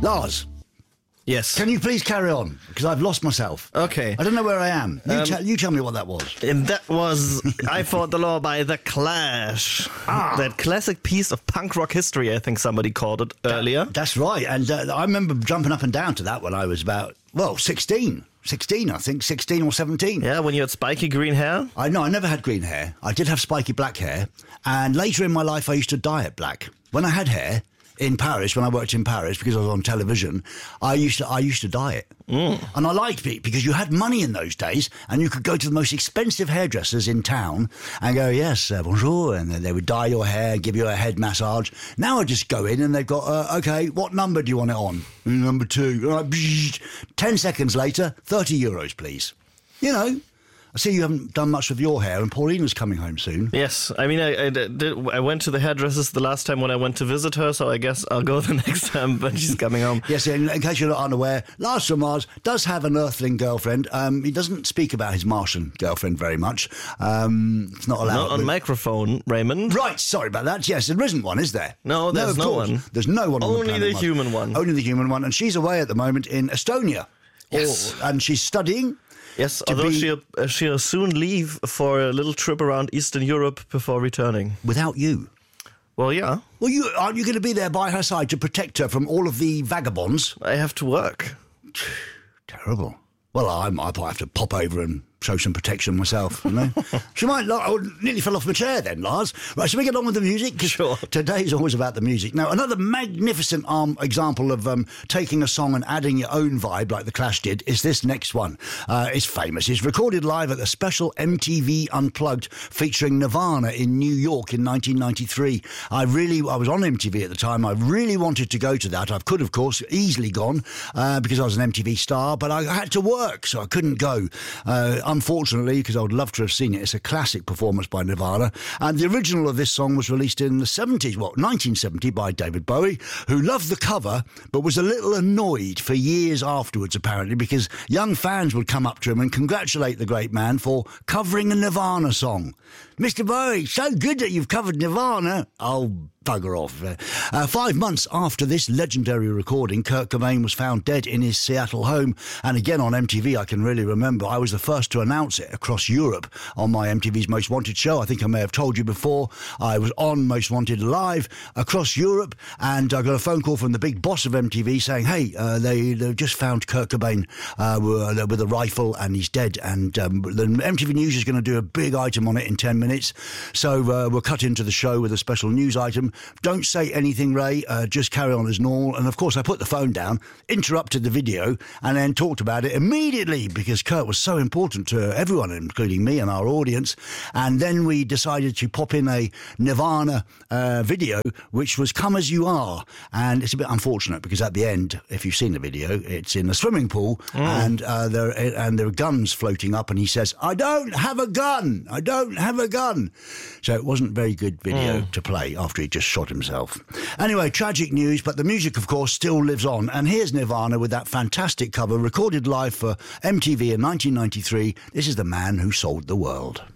Lars, Yes. can you please carry on? Because I've lost myself. Okay. I don't know where I am. You tell me what that was. And that was I Fought the Law by The Clash. That classic piece of punk rock history, I think somebody called it earlier. That's right. And I remember jumping up and down to that when I was about, 16. 16, I think. 16 or 17. Yeah, when you had spiky green hair. I never had green hair. I did have spiky black hair. And later in my life, I used to dye it black. When I had hair in Paris, when I worked in Paris, because I was on television, I used to dye it. And I liked it because you had money in those days and you could go to the most expensive hairdressers in town and go, yes, bonjour, and then they would dye your hair, give you a head massage. Now I just go in and they've got, okay, what number do you want it on? Number 2. All right, 10 seconds later, 30 euros, please. You know, I see you haven't done much with your hair, and Paulina's coming home soon. Yes, I mean, I went to the hairdressers the last time when I went to visit her, so I guess I'll go the next time when she's coming home. Yes, in case you're not unaware, Lars from Mars does have an Earthling girlfriend. He doesn't speak about his Martian girlfriend very much. It's not allowed. Not on microphone, Raymond. Right, sorry about that. Yes, there isn't one, is there? No, there's no one. There's no one on the Only planet the Mars. human one. Only the human one, and she's away at the moment in Estonia. Yes. And she's studying. Yes, although she'll soon leave for a little trip around Eastern Europe before returning. Without you. Well, yeah. Well, aren't you going to be there by her side to protect her from all of the vagabonds? I have to work. Terrible. Well, I might have to pop over and show some protection myself, you know. She might. I nearly fell off my chair then, Lars. Right, shall we get on with the music? 'Cause sure. Today's always about the music. Now, another magnificent example of taking a song and adding your own vibe, like The Clash did, is this next one. It's famous. It's recorded live at the special MTV Unplugged featuring Nirvana in New York in 1993. I was on MTV at the time. I really wanted to go to that. I could, of course, easily gone because I was an MTV star, but I had to work, so I couldn't go. Unfortunately, because I would love to have seen it. It's a classic performance by Nirvana. And the original of this song was released in the 70s, 1970, by David Bowie, who loved the cover, but was a little annoyed for years afterwards, apparently, because young fans would come up to him and congratulate the great man for covering a Nirvana song. Mr. Bowie, so good that you've covered Nirvana. Oh, bugger off. 5 months after this legendary recording, Kurt Cobain was found dead in his Seattle home. And again on MTV, I can really remember, I was the first to announce it across Europe on my MTV's Most Wanted show. I think I may have told you before. I was on Most Wanted Live across Europe, and I got a phone call from the big boss of MTV saying, hey, they just found Kurt Cobain with a rifle and he's dead. And the MTV News is going to do a big item on it in 10 minutes. So we'll cut into the show with a special news item. Don't say anything, Ray. Just carry on as normal. And of course, I put the phone down, interrupted the video, and then talked about it immediately because Kurt was so important to everyone, including me and our audience. And then we decided to pop in a Nirvana video, which was Come As You Are. And it's a bit unfortunate because at the end, if you've seen the video, it's in a swimming pool and there are guns floating up. And he says, I don't have a gun. I don't have a gun. So it wasn't a very good video to play after he just shot himself. Anyway, tragic news, but the music, of course, still lives on. And here's Nirvana with that fantastic cover recorded live for MTV in 1993. This is The Man Who Sold the World.